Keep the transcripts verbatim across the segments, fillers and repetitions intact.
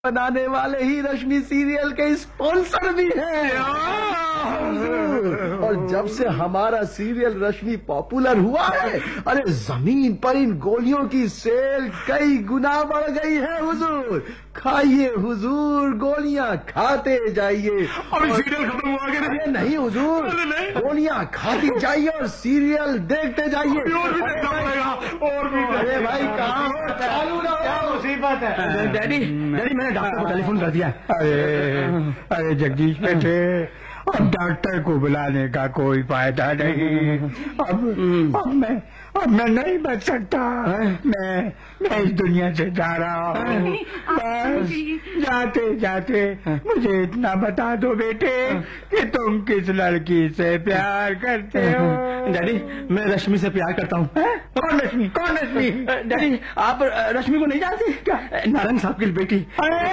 बनाने वाले ही रश्मि सीरियल के स्पॉन्सर भी हैं। और जब से हमारा सीरियल रश्मि पॉपुलर हुआ है, अरे जमीन पर इन गोलियों की सेल कई गुना बढ़ गई है हुजूर। खाइए हुजूर, गोलियां खाते जाइए। अभी सीरियल खत्म हुआ क्या? अरे नहीं हुजूर, गोलियां खाती जाइए और सीरियल देखते जाइए। और भी देखना पड़ेगा, और भी। अरे भाई कहाँ हो, चालू ना, क्या मुसीबत है? डैडी डैडी मैंने डॉक्टर को टेलीफोन कर दिया। अरे अरे जगदीश बेटे, अब डॉक्टर को बुलाने का कोई फायदा नहीं। अब अब मैं अब मैं नहीं बच सकता। मैं मैं इस दुनिया से जा रहा हूँ। बस जाते जाते मुझे इतना बता दो बेटे कि तुम किस लड़की से प्यार करते हो। डैडी मैं रश्मि से प्यार करता हूँ। कौन रश्मि? कौन रश्मि? डैडी आप रश्मि को नहीं जानते क्या? नारंग साहब की बेटी।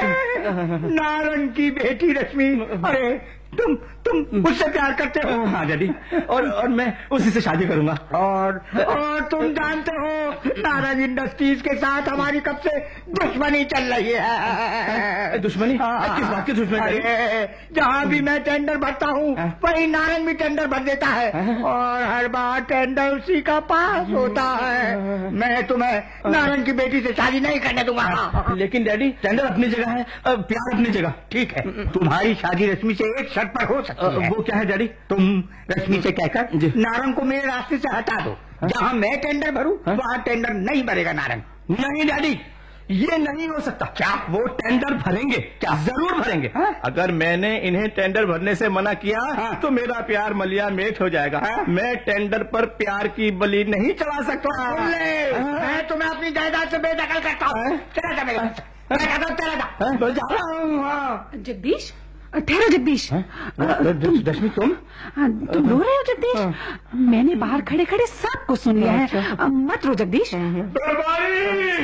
अरे नारंग की बेटी रश्मि? अरे तुम तुम उससे प्यार करते हो? हाँ डैडी, और और मैं उसी से शादी करूंगा। और और तुम जानते हो नारंग इंडस्ट्रीज के साथ हमारी कब से दुश्मनी चल रही है। दुश्मनी? किस बात की दुश्मनी? अरे जहाँ भी मैं टेंडर भरता हूँ वही नारंग भी टेंडर भर देता है, और हर बार टेंडर उसी का पास होता है। मैं तुम्हें नारंग की बेटी से शादी नहीं करने दूंगा। लेकिन डैडी टेंडर अपनी जगह है, प्यार अपनी जगह। ठीक है, तुम्हारी शादी रश्मि से एक शर्त पर हो सकती है। वो क्या है डैडी? तुम रश्मि से कहकर नारंग को मेरे रास्ते से हटा दो। जहाँ मैं टेंडर भरूं वहाँ टेंडर नहीं भरेगा नारंग। नहीं डैडी, ये नहीं हो सकता। क्या? वो टेंडर भरेंगे। क्या? जरूर भरेंगे। हा? अगर मैंने इन्हें टेंडर भरने से मना किया हा? तो मेरा प्यार मलिया मेट हो जाएगा। हा? मैं टेंडर पर प्यार की बलि नहीं चढ़ा सकता। मैं तुम्हें अपनी जायदाद से बेदखल करता हूँ। चला जा मेरे घर। मैं कहता हूँ चला जा। मैं जा रहा हूँ। जगदीश, ठहरो जगदीश। रश्मि तुम तुम रो रहे हो जगदीश? मैंने बाहर खड़े खड़े सबको सुन लिया है। मत रो जगदीश। दरबारी,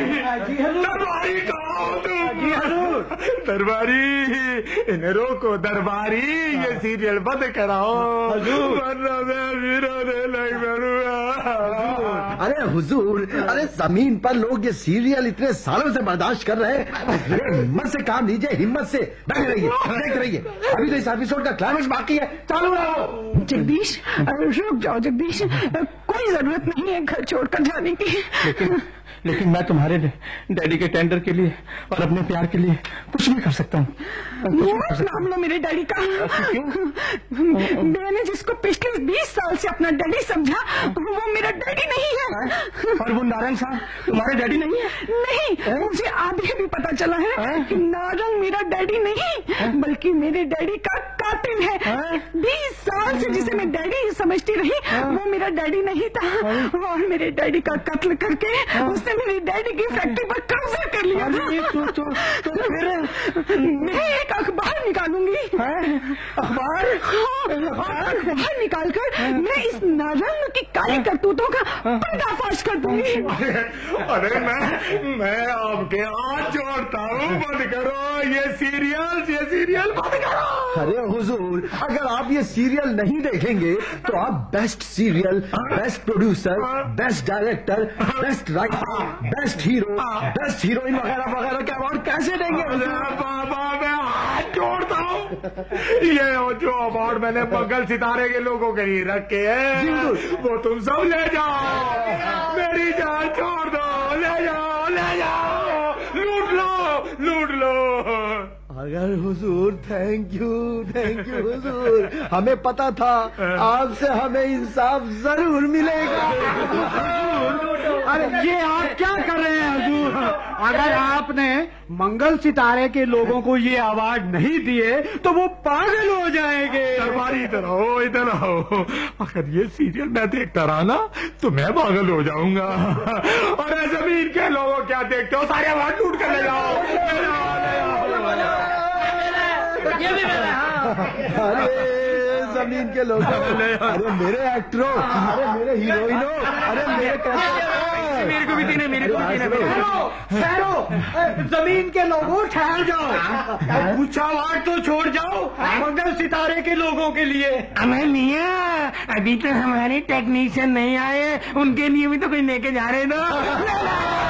दरबारी कहाँ हो तुम? जी हजूर। दरबारी इन्हें रोको। दरबारी ये सीरियल बंद कराओ हजूर। वरना मैं भी रोने लग जाऊंगा। अरे हुजूर, अरे जमीन पर लोग ये सीरियल इतने सालों से बर्दाश्त कर रहे हैं। हिम्मत से काम लीजिए, हिम्मत से बैठे रहिए, देख रहिए। अभी तो इस एपिसोड का क्लाइमेक्स बाकी है, चालू रहो। जगदीश रुक जाओ जगदीश, कोई जरूरत नहीं है घर छोड़कर जाने की। लेकिन लेकिन मैं तुम्हारे डैडी के टेंडर के लिए और अपने प्यार के लिए कुछ भी कर सकता हूँ। नाम लो मेरे डैडी का। मैंने जिसको पिछले बीस साल से अपना डैडी समझा वो मेरा डैडी नहीं है। और वो नारायण साहब तुम्हारे डैडी नहीं है? नहीं, मुझे अभी भी पता चला है कि नारंग मेरा डैडी नहीं बल्कि मेरे डैडी का कातिल है। बीस साल से जिसे मैं डैडी समझती रही वो मेरा डैडी नहीं था, और मेरे डैडी का कत्ल करके उसने मेरी डैडी की फैक्ट्री पर कब्जा कर लिया। तो, तो, तो फिर मैं एक अखबार निकालूंगी। अखबार? और अखबार निकालकर मैं इस नारंग की काली करतूतों का पर्दाफाश कर दूंगी। अरे मैं मैं आपके हाथ जोड़ता हूँ, बंद करो ये सीरियल, ये सीरियल बंद करो। अरे हुजूर, अगर आप ये सीरियल नहीं देखेंगे तो आप best serial, best producer, best director, best writer, best hero, best heroine वगैरह वगैरह के अवार्ड कैसे देंगे? बाबा मैं हाथ जोड़ता हूँ। ये जो अवार्ड मैंने मंगल सितारे के लोगों के लिए रखे हैं वो तुम सब ले जाओ। मेरी जान छोड़ दो, ले जाओ, ले जाओ, लूट लो, लूट लो। अगर हुजूर, थैंक यू, थैंक यू हुजूर, हमें पता था आपसे हमें इंसाफ जरूर मिलेगा। अरे ये आप क्या कर रहे हैं हुजूर? अगर आपने मंगल सितारे के लोगों को ये अवार्ड नहीं दिए तो वो पागल हो जाएंगे। दरबारी इधर आओ, इधर आओ। अगर ये सीरियल मैं देखता रहा ना तो मैं पागल हो जाऊंगा। और जमीन के लोगों क्या देखते हो, सारे अवार्ड लूट कर ले जाओ, ले जाओ, ले जाओ। ये भी मेरा। अरे जमीन के लोग, अरे मेरे एक्टरों, अरे मेरे हीरोइनों, अरे मेरे कैसे, मेरे को भी देने, मेरे को भी देने। ठहरो, जमीन के लोगों ठहर जाओ। कुछ अवार्ड तो छोड़ जाओ मंगल सितारे के लोगों के लिए। हमें मियाँ अभी तो हमारे टेक्नीशियन नहीं आए, उनके लिए भी तो कोई लेके जा रहे ना।